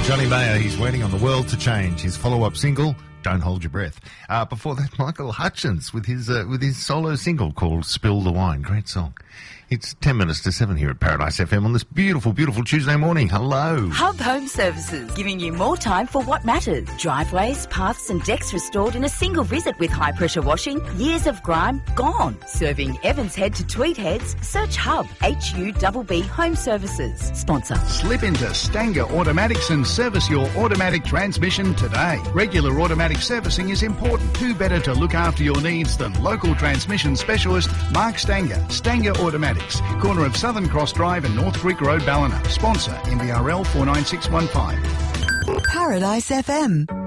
Johnny Mayer, he's waiting on the world to change. His follow-up single, Don't Hold Your Breath. Before that, Michael Hutchence with his solo single called Spill the Wine. Great song. It's 10 minutes to 7 here at Paradise FM on this beautiful, beautiful Tuesday morning. Hello. Hub Home Services, giving you more time for what matters. Driveways, paths and decks restored in a single visit with high-pressure washing. Years of grime gone. Serving Evans Head to Tweed Heads. Search Hub, HUBB Home Services. Sponsor. Slip into Stanger Automatics and service your automatic transmission today. Regular automatic servicing is important. Who better to look after your needs than local transmission specialist Mark Stanger. Stanger Automatics, corner of Southern Cross Drive and North Creek Road, Ballina. Sponsor MBRL 49615. Paradise FM.